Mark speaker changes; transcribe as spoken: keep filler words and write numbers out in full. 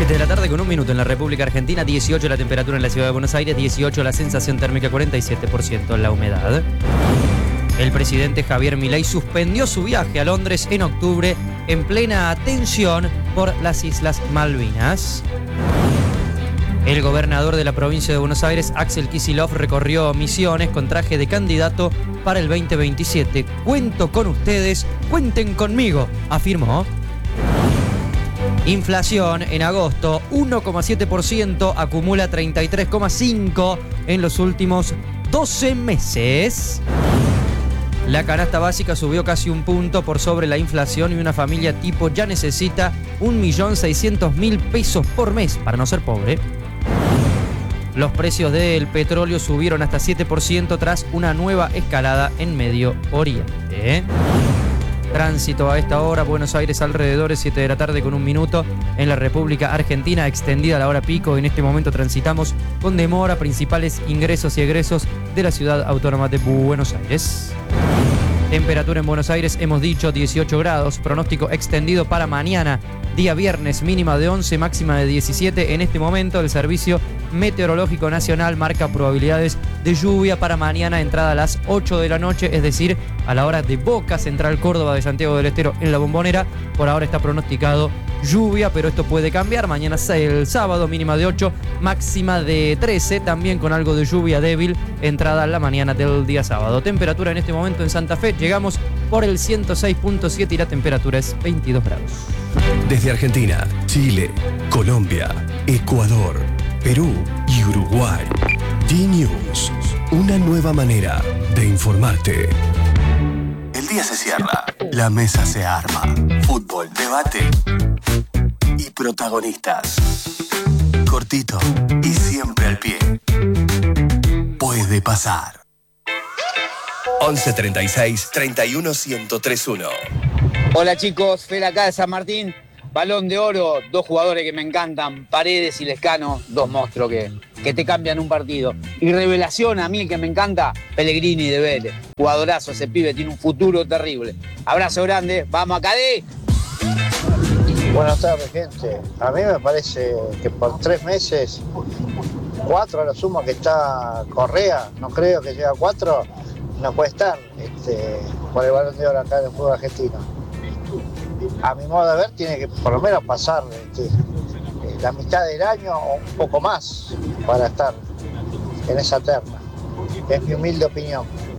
Speaker 1: siete de la tarde con un minuto en la República Argentina, dieciocho la temperatura en la ciudad de Buenos Aires, dieciocho la sensación térmica, cuarenta y siete por ciento la humedad. El presidente Javier Milei suspendió su viaje a Londres en octubre en plena tensión por las Islas Malvinas. El gobernador de la provincia de Buenos Aires, Axel Kicillof, recorrió Misiones con traje de candidato para el veinte veintisiete. Cuento con ustedes, cuenten conmigo, afirmó. Inflación en agosto, uno coma siete por ciento, acumula treinta y tres coma cinco por ciento en los últimos doce meses. La canasta básica subió casi un punto por sobre la inflación y una familia tipo ya necesita un millón seiscientos mil pesos por mes para no ser pobre. Los precios del petróleo subieron hasta siete por ciento tras una nueva escalada en Medio Oriente. Tránsito a esta hora, Buenos Aires alrededores, siete de la tarde con un minuto. En la República Argentina, extendida la hora pico. En este momento transitamos con demora principales ingresos y egresos de la ciudad autónoma de Buenos Aires. Temperatura en Buenos Aires, hemos dicho dieciocho grados. Pronóstico extendido para mañana, día viernes, mínima de once, máxima de diecisiete. En este momento el Servicio Meteorológico Nacional marca probabilidades de lluvia para mañana, entrada a las ocho de la noche, es decir, a la hora de Boca, Central Córdoba de Santiago del Estero en La Bombonera. Por ahora está pronosticado lluvia, pero esto puede cambiar. Mañana el sábado, mínima de ocho, máxima de trece, también con algo de lluvia débil, entrada a la mañana del día sábado. Temperatura en este momento en Santa Fe, llegamos por el ciento seis punto siete y la temperatura es veintidós grados.
Speaker 2: Desde Argentina, Chile, Colombia, Ecuador, Perú y Uruguay. D-News, una nueva manera de informarte. El día se cierra, la mesa se arma. Fútbol, debate y protagonistas. Cortito y siempre al pie. Puede pasar. once treinta y seis, treinta y uno, ciento tres uno.
Speaker 3: Hola chicos, Fel acá de San Martín. Balón de Oro, dos jugadores que me encantan, Paredes y Lescano, dos monstruos que, que te cambian un partido. Y revelación, a mí el que me encanta, Pellegrini de Vélez. Jugadorazo ese pibe, tiene un futuro terrible. Abrazo grande, vamos a Cadí.
Speaker 4: Buenas tardes, gente. A mí me parece que por tres meses, cuatro a lo sumo que está Correa, no creo que llegue a cuatro, no puede estar este, por el Balón de Oro acá en el fútbol argentino. A mi modo de ver, tiene que por lo menos pasar este, la mitad del año o un poco más para estar en esa terna. Es mi humilde opinión.